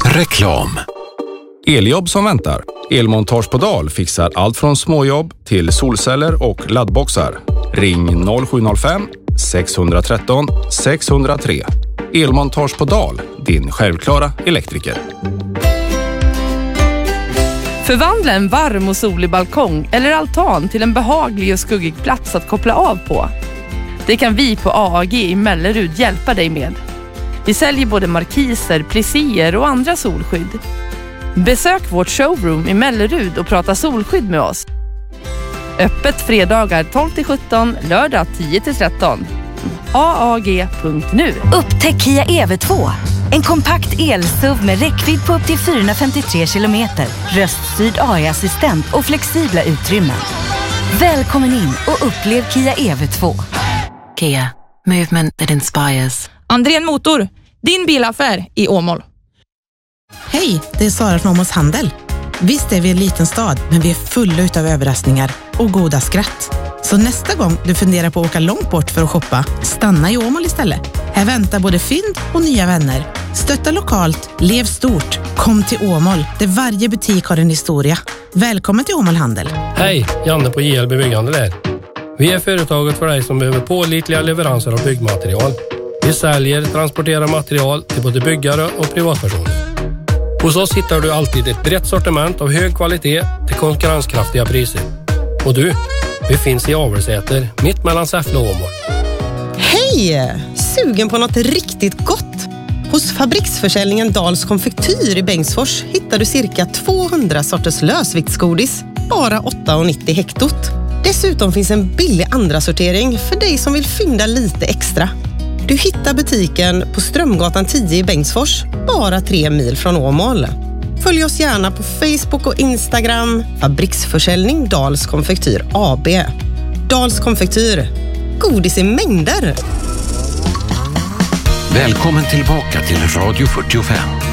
Reklam. Eljobb som väntar. Elmontage på Dal fixar allt från småjobb till solceller och laddboxar. Ring 0705 613 603. Elmontage på Dal, din självklara elektriker. Förvandla en varm och solig balkong eller altan till en behaglig och skuggig plats att koppla av på. Det kan vi på AAG i Mellerud hjälpa dig med. Vi säljer både markiser, plisséer och andra solskydd. Besök vårt showroom i Mellerud och prata solskydd med oss. Öppet fredagar 12-17, lördag 10-13. AAG.nu. Upptäck Kia EV2. En kompakt el-SUV med räckvidd på upp till 453 kilometer, röststyrd AI-assistent och flexibla utrymmen. Välkommen in och upplev Kia EV2. Kia, movement that inspires. Andrén Motor, din bilaffär i Åmål. Hej, det är Sara från Åmåls Handel. Visst är vi en liten stad, men vi är fulla utav överraskningar och goda skratt. Så nästa gång du funderar på att åka långt bort för att shoppa, stanna i Åmål istället. Här väntar både fynd och nya vänner. Stötta lokalt, lev stort. Kom till Åmål, där varje butik har en historia. Välkommen till Åmål Handel. Hej, Janne på JLB Byggande där. Vi är företaget för dig som behöver pålitliga leveranser av byggmaterial. Vi säljer, transporterar material till både byggare och privatpersoner. Hos oss hittar du alltid ett brett sortiment av hög kvalitet till konkurrenskraftiga priser. Och du, vi finns i Avelsäter, mitt mellan Säffle och Åmål. Hej! Sugen på något riktigt gott? Hos fabriksförsäljningen Dals konfektyr i Bengtsfors hittar du cirka 200 sorters lösviktsgodis, bara 8,90 hektot. Dessutom finns en billig andra sortering för dig som vill fynda lite extra. Du hittar butiken på Strömgatan 10 i Bengtsfors, bara 3 mil från Åmål. Följ oss gärna på Facebook och Instagram. Fabriksförsäljning Dals konfektyr AB. Dals konfektyr. Godis i mängder. Välkommen tillbaka till Radio 45.